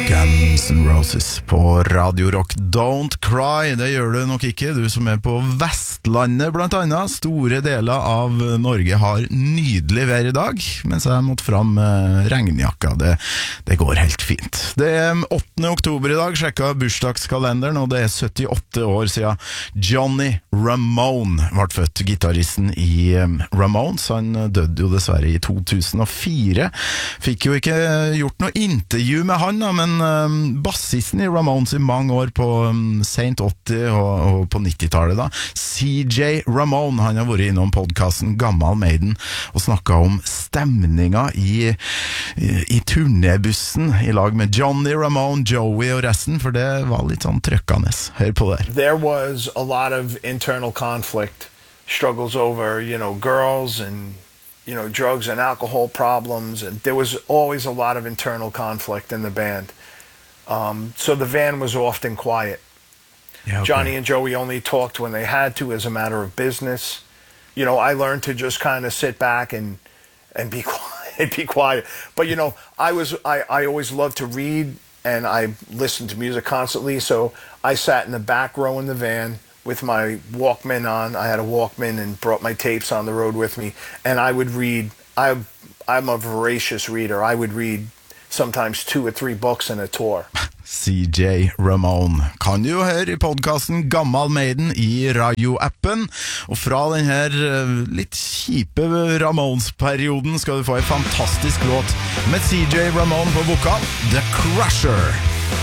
Guns N' Roses på Radio Rock. Don't cry, det gjør du nok ikke, du som er på Vestlandet blant annet. Store deler av Norge har nydelig vær i dag, mens jeg måtte fram regnjakka. Det går helt fint. Det er 8. oktober i dag, sjekka bursdagskalenderen, og det er 78 år siden Johnny Ramone ble født. Gitaristen i Ramones, han døde jo dessverre i 2004. Fikk jo ikke gjort noe intervju med han da, men bassisten i Ramones i mange år på sent 80 og på 90-tallet da, CJ Ramone, han har vært innom podcasten Gammal Maiden og snakket om stemninga i turnébussen i lag med Johnny Ramone, Joey og resten, for det var litt sånn trøkkende. Hør på det. There was a lot of internal conflict, struggles over, girls and drugs and alcohol problems, and there was always a lot of internal conflict in the band. So the van was often quiet. Yeah, okay. Johnny and Joey only talked when they had to as a matter of business. I learned to just kind of sit back and be quiet, be quiet. But I always loved to read, and I listened to music constantly, so I sat in the back row in the van with my Walkman on. I had a Walkman and brought my tapes on the road with me, and I would read. I'm a voracious reader. I would read sometimes 2 or 3 books in a tour. CJ Ramone kan du jo høre i podcasten Gammal Maiden i Radio-appen, og fra den her litt kjipe Ramones-perioden skal du få en fantastisk låt med CJ Ramone på vokal, The Crusher.